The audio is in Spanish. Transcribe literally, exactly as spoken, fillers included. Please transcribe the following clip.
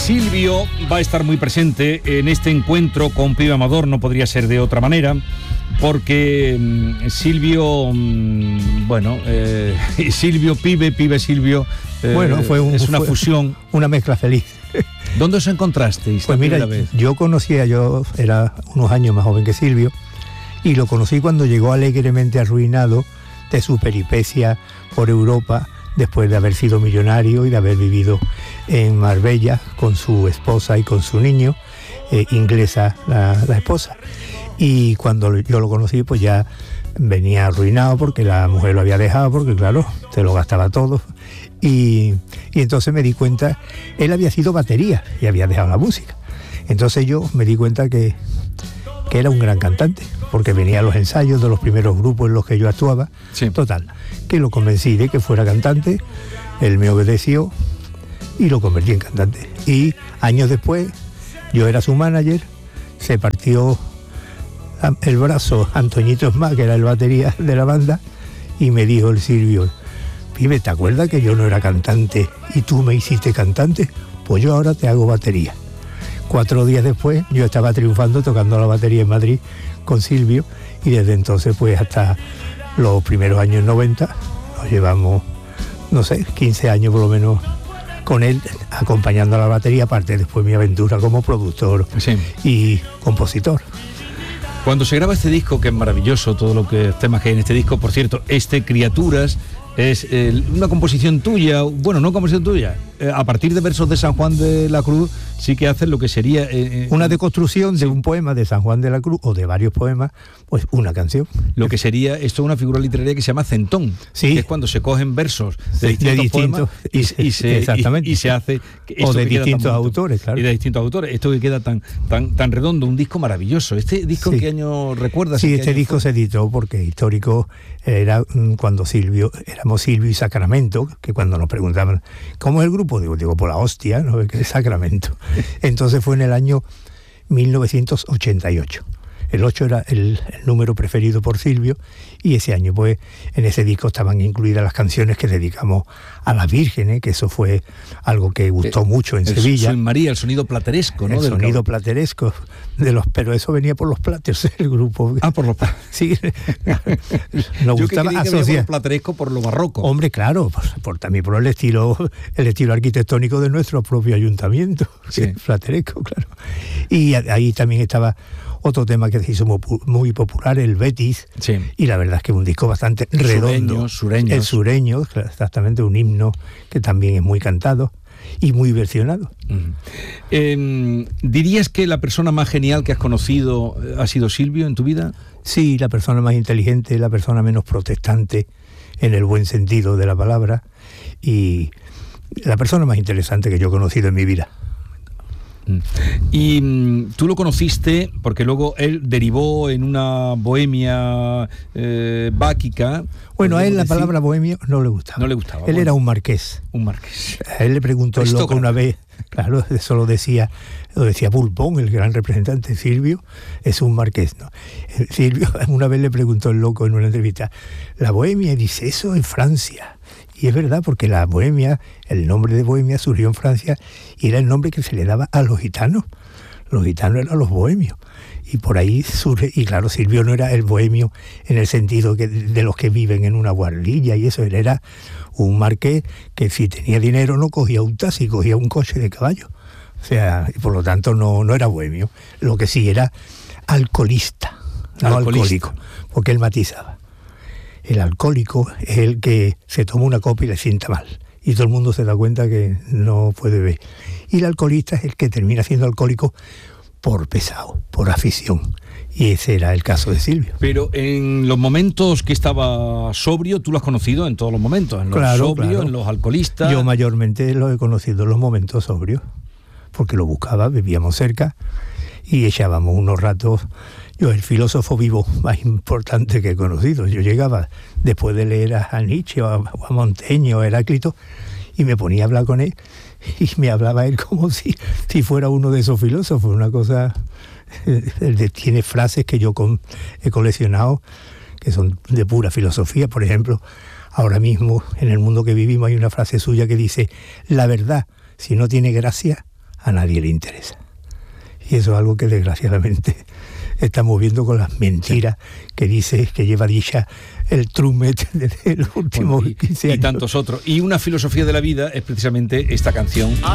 Silvio va a estar muy presente en este encuentro con Pibe Amador, no podría ser de otra manera, porque mmm, Silvio, mmm, bueno, eh, Silvio, Pibe, Pibe, Silvio, eh, bueno, fue un, es una fue fusión. Una mezcla feliz. ¿Dónde os encontrasteis? Pues mira, vez? yo conocía, yo era unos años más joven que Silvio, y lo conocí cuando llegó alegremente arruinado de su peripecia por Europa, después de haber sido millonario y de haber vivido en Marbella con su esposa y con su niño, eh, inglesa la, la esposa. Y cuando yo lo conocí, pues ya venía arruinado porque la mujer lo había dejado, porque claro, se lo gastaba todo. Y, y entonces me di cuenta, él había sido batería y había dejado la música. Entonces yo me di cuenta que, que era un gran cantante, porque venía a los ensayos de los primeros grupos en los que yo actuaba. Sí. Total, que lo convencí de que fuera cantante, él me obedeció y lo convertí en cantante. Y años después, yo era su manager, se partió el brazo Antoñito Esma, que era el batería de la banda, y me dijo el Silvio: Pibe, ¿te acuerdas que yo no era cantante y tú me hiciste cantante? Pues yo ahora te hago batería. Cuatro días después yo estaba triunfando tocando la batería en Madrid con Silvio, y desde entonces pues hasta los primeros años noventa nos llevamos, no sé, quince años por lo menos con él acompañando a la batería, aparte después mi aventura como productor sí. y compositor. Cuando se graba este disco, que es maravilloso, todo lo que temas que hay en este disco, por cierto, este Criaturas es eh, una composición tuya, bueno, no composición tuya, eh, a partir de versos de San Juan de la Cruz, sí que haces lo que sería... Eh, una deconstrucción de un poema de San Juan de la Cruz, o de varios poemas, pues una canción. Lo que sería, esto es una figura literaria que se llama centón, sí. que es cuando se cogen versos de sí, distintos, de distintos poemas y, y, se, exactamente. y, y se hace... O de distintos autores, claro. Y de distintos autores, esto que queda tan, tan, tan redondo, un disco maravilloso. ¿Este disco sí. qué año recuerdas? Sí, este disco fue? se editó porque histórico era cuando Silvio, éramos Silvio y Sacramento, que cuando nos preguntaban ¿cómo es el grupo? Digo, digo por la hostia, ¿no? Que es Sacramento. Entonces fue en el año mil novecientos ochenta y ocho. El ocho era el, el número preferido por Silvio, y ese año pues en ese disco estaban incluidas las canciones que dedicamos a las vírgenes, que eso fue algo que gustó eh, mucho en el, Sevilla. Soy María, el sonido plateresco, ¿no? El Del sonido cabo. plateresco, de los, pero eso venía por los platos, el grupo. Ah, por los platos. Sí, nos Yo gustaba que asociar. Por los plateresco, por lo barroco. Hombre, claro, por, por, también por el estilo, el estilo arquitectónico de nuestro propio ayuntamiento, sí. Plateresco, claro. Y ahí también estaba otro tema que se hizo muy popular, el Betis, sí. Y la verdad es que es un disco bastante redondo. Sureños, sureños. El sureño, exactamente, un himno que también es muy cantado y muy versionado. Mm. Eh, ¿Dirías que la persona más genial que has conocido ha sido Silvio en tu vida? Sí, la persona más inteligente, la persona menos protestante, en el buen sentido de la palabra, y la persona más interesante que yo he conocido en mi vida. Y mm, tú lo conociste porque luego él derivó en una bohemia eh, báquica. Bueno, a él la decir? palabra bohemio no le gustaba. No le gustaba. Él bueno. era un marqués. Un marqués. A él le preguntó el loco una vez, claro, eso lo decía, lo decía Bulbón, el gran representante. Silvio es un marqués, ¿no? Silvio una vez le preguntó el loco en una entrevista, la bohemia, y dice, eso en Francia. Y es verdad, porque la bohemia, el nombre de bohemia surgió en Francia y era el nombre que se le daba a los gitanos. Los gitanos eran los bohemios. Y por ahí surge, y claro, Silvio no era el bohemio en el sentido que de los que viven en una guardilla y eso, él era un marqués que si tenía dinero no cogía un taxi, cogía un coche de caballo. O sea, y por lo tanto no, no era bohemio. Lo que sí era alcoholista, no alcoholista. alcohólico, porque él matizaba. El alcohólico es el que se toma una copa y le sienta mal. Y todo el mundo se da cuenta que no puede beber. Y el alcoholista es el que termina siendo alcohólico por pesado, por afición. Y ese era el caso de Silvio. Pero en los momentos que estaba sobrio, tú lo has conocido en todos los momentos. En los claro, sobrios, claro. En los alcoholistas. Yo mayormente lo he conocido en los momentos sobrios. Porque lo buscaba, vivíamos cerca y echábamos unos ratos. Yo, el filósofo vivo más importante que he conocido. Yo llegaba después de leer a Nietzsche o a, o a Montaigne o a Heráclito y me ponía a hablar con él y me hablaba él como si, si fuera uno de esos filósofos. Una cosa, eh, tiene frases que yo con, he coleccionado que son de pura filosofía. Por ejemplo, ahora mismo en el mundo que vivimos hay una frase suya que dice, la verdad, si no tiene gracia, a nadie le interesa. Y eso es algo que desgraciadamente estamos viendo con las mentiras que dice, que lleva dicha el Trumet desde los últimos bueno, y, quince años. Y tantos otros. Y una filosofía de la vida es precisamente esta canción.